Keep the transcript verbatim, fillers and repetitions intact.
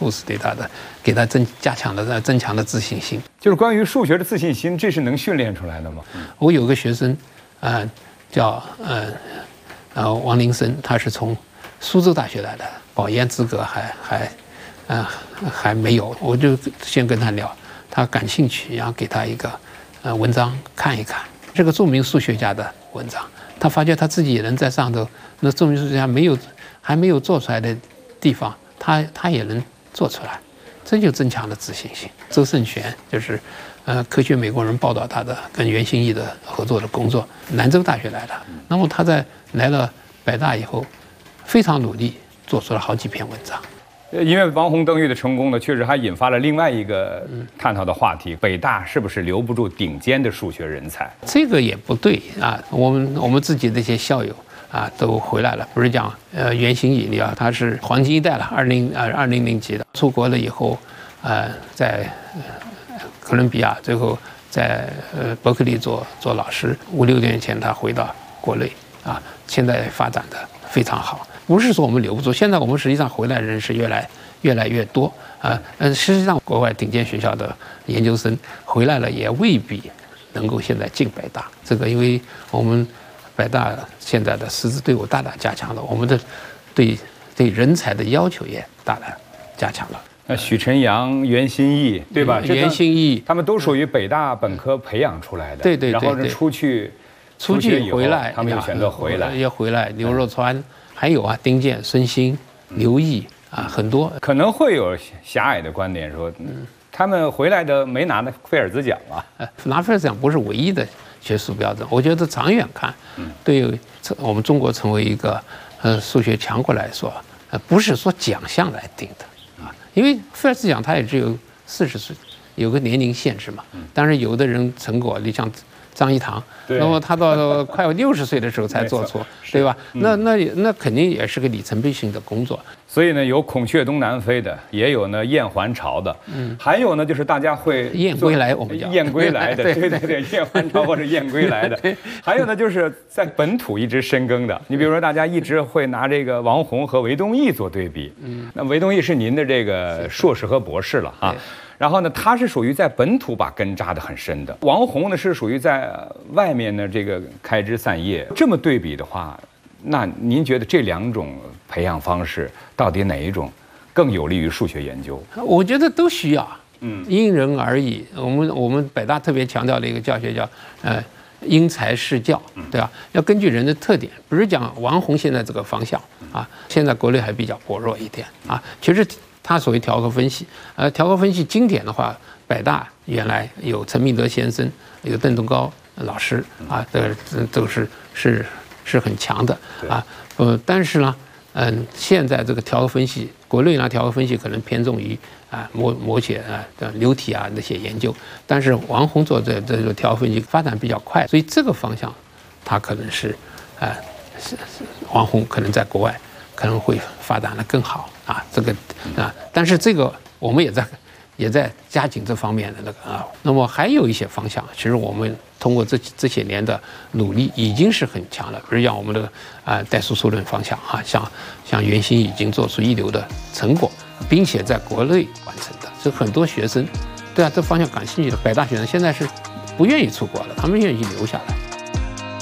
故事对他的，给他增加强了增强了自信心。 就是关于数学的自信心，这是能训练出来的吗？ 我有个学生，啊、呃，叫呃呃王林生，他是从苏州大学来的，保研资格还还呃还没有，我就先跟他聊，他感兴趣，然后给他一个呃文章看一看，这个著名数学家的文章，他发觉他自己也能在上头，那著名数学家没有还没有做出来的地方，他他也能做出来，这就增强了自信心。周胜璇就是呃科学美国人报道他的跟袁心缢的合作的工作，兰州大学来的，那么他在来了北大以后，非常努力，做出了好几篇文章。 因为王洪登玉的成功呢，确实还引发了另外一个探讨的话题：北大是不是留不住顶尖的数学人才？ 这个也不对啊，我们我们自己的一些校友啊都回来了，不是讲呃袁心缢啊，他是黄金一代了，二零呃二零零级的，出国了以后，呃在哥伦比亚，最后在呃伯克利做做老师，五六年前他回到国内啊，现在发展的非常好。不是说我们留不住，现在我们实际上回来的人是越来越来越多啊。嗯，实际上国外顶尖学校的研究生回来了，也未必能够现在进北大。这个因为我们北大现在的师资队伍大大加强了，我们的对对人才的要求也大大加强了。 那许晨阳、袁心缢，对吧？ 袁心缢他们都属于北大本科培养出来的。 对对对。 然后呢，出去出去回来， 他们又选择回来， 也回来。刘若川。还有啊，丁健、孙兴、刘毅啊，很多可能会有狭隘的观点说，嗯，他们回来的没拿那菲尔兹奖啊。 呃，拿菲尔兹奖不是唯一的学术标准。我觉得长远看，对我们中国成为一个呃数学强国来说，呃，不是说奖项来定的啊，因为菲尔兹奖它也只有四十岁，有个年龄限制嘛。当然，有的人成果，你像张一堂，那么他到快六十岁的时候才做出，对吧？那那那肯定也是个里程碑性的工作。 所以呢，有孔雀东南飞的，也有呢雁还巢的，嗯，还有呢就是大家会雁归来，我们叫雁归来的，对对对，雁还巢或者雁归来的。还有呢就是在本土一直深耕的，你比如说大家一直会拿这个王洪和韦东奕做对比，嗯，那韦东奕是您的这个硕士和博士了啊。然后呢，他是属于在本土把根扎得很深的，王洪呢是属于在外面呢这个开枝散叶。这么对比的话，那您觉得这两种培养方式到底哪一种更有利于数学研究？ 我觉得都需要，嗯，因人而异。我们我们北大特别强调的一个教学叫呃因材施教，对吧？要根据人的特点，不是讲王洪现在这个方向啊，现在国内还比较薄弱一点啊，其实。他所谓调和分析，呃，调和分析经典的话，北大原来有陈明德先生，有邓东高老师啊，这都是是是很强的啊。呃，但是呢，嗯，现在这个调和分析，国内呢调和分析可能偏重于啊模模写啊流体啊那些研究，但是王洪做这这个调和分析发展比较快，所以这个方向，他可能是啊，是王洪可能在国外可能会发展的更好。啊，这个啊，但是这个我们也在也在加紧这方面的那个啊。那么还有一些方向，其实我们通过这这些年的努力已经是很强了。比如讲我们的啊代数数论方向啊，像像袁心已经做出一流的成果，并且在国内完成的，所以很多学生对啊这方向感兴趣的北大学生现在是不愿意出国了，他们愿意留下来。